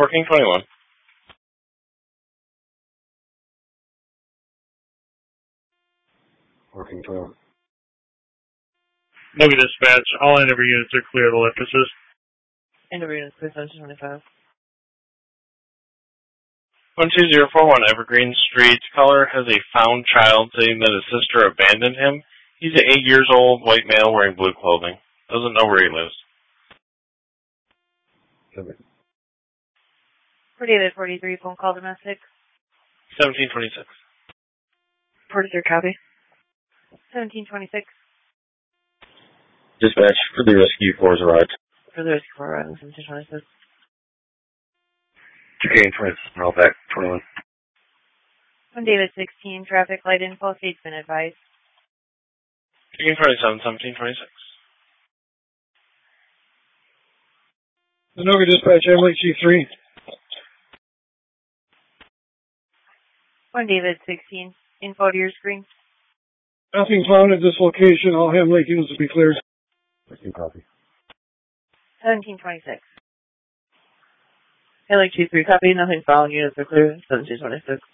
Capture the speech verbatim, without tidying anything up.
Working twenty-one. Working twenty-one. Navy Dispatch, all Endeavor units are clear of the lift assist. Endeavor units clear seventeen twenty-five. one two zero four one Evergreen Street. Caller has a found child saying that his sister abandoned him. He's eight years old, white male, wearing blue clothing. Doesn't know where he lives. Okay. For David, forty-three, phone call domestic. seventeen twenty-six. forty-three, copy. seventeen twenty-six. Dispatch for the rescue force arrived. For the rescue for arrival, seventeen twenty-six. Chicane twenty-six, roll back, twenty-one. One David, sixteen, traffic light info, state's been advised. Chicane twenty-seven, seventeen twenty-six. Anoka Dispatch, Emily Chief three. One David, sixteen, info to your screen. Nothing found at this location. All Ham Lake units will be cleared. Rescue copy. seventeen twenty-six. Ham Lake Chief three, copy. Nothing found. Units are clear. seventeen twenty-six.